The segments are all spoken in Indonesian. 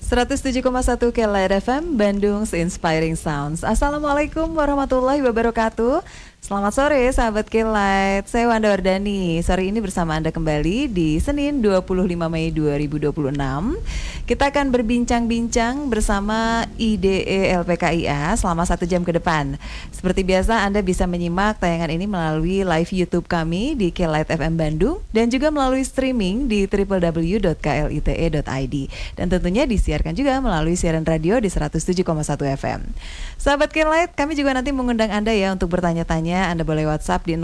107,1 KLID FM Bandung Inspiring Sounds. Assalamualaikum warahmatullahi wabarakatuh. Selamat sore sahabat KLID. Saya Wanda Wardani. Sore ini bersama Anda kembali di Senin 25 Mei 2026. Kita akan berbincang-bincang bersama IDE LPKIA selama 1 jam ke depan. Seperti biasa Anda bisa menyimak tayangan ini melalui live YouTube kami di KLID FM Bandung dan juga melalui streaming di www.klite.id dan tentunya disiarkan juga melalui siaran radio di 107,1 FM. Sahabat KLID, kami juga nanti mengundang Anda ya untuk bertanya-tanya. Anda boleh WhatsApp di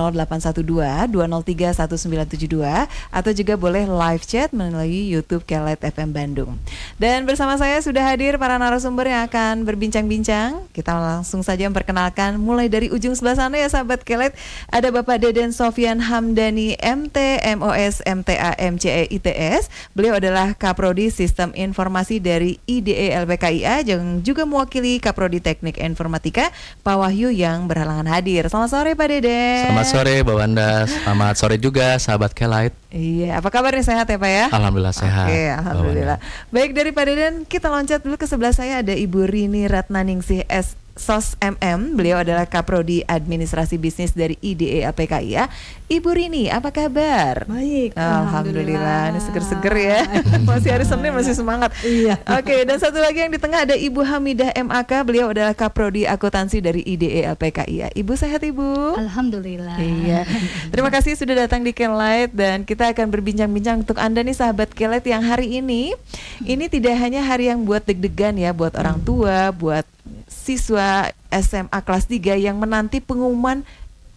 0812-203-1972 atau juga boleh live chat melalui YouTube KLID FM Bandung. Dan bersama saya sudah hadir para narasumber yang akan berbincang-bincang. Kita langsung saja memperkenalkan mulai dari ujung sebelah sana ya sahabat KLID. Ada Bapak Deden Sofyan Hamdani MT, MOS, MTA, MCE, ITS. Beliau adalah Kaprodi Sistem Informasi dari IDE LPKIA yang juga mewakili Kaprodi Teknik Informatika Pak Wahyu yang berhalangan hadir. Selamat sore Pak Deden. Selamat sore Mbak Wanda. Selamat sore juga sahabat KLID. Iya, apa kabarnya, sehat ya Pak ya? Alhamdulillah sehat. Oke, alhamdulillah. Baik, dari Pak Deden kita loncat dulu ke sebelah saya ada Ibu Rini Ratnaningsih SOS MM. Beliau adalah Kaprodi Administrasi Bisnis dari IDE LPKIA. Ibu Rini, apa kabar? Baik, alhamdulillah. Ini seger-seger ya. Masih hari Senin masih semangat. Iya. Oke, dan satu lagi yang di tengah ada Ibu Hamidah MAK. Beliau adalah Kaprodi Akuntansi dari IDE LPKIA. Ibu sehat Ibu? Alhamdulillah. Iya. Terima kasih sudah datang di KLID dan kita akan berbincang-bincang untuk Anda nih sahabat KLID yang hari ini tidak hanya hari yang buat deg-degan ya, buat orang tua, buat siswa SMA kelas 3 yang menanti pengumuman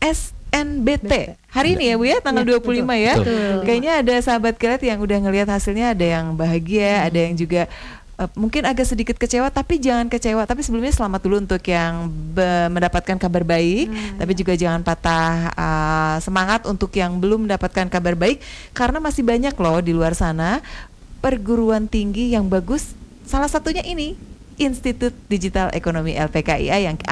SNBT. Hari ini ya Bu ya, tanggal 25 ya. Betul. Kayaknya ada sahabat KLID yang udah ngelihat hasilnya, ada yang bahagia, ada yang juga mungkin agak sedikit kecewa, tapi jangan kecewa. Tapi sebelumnya selamat dulu untuk yang mendapatkan kabar baik. Tapi juga jangan patah semangat untuk yang belum mendapatkan kabar baik, karena masih banyak loh di luar sana perguruan tinggi yang bagus. Salah satunya ini Institut Digital Ekonomi LPKIA yang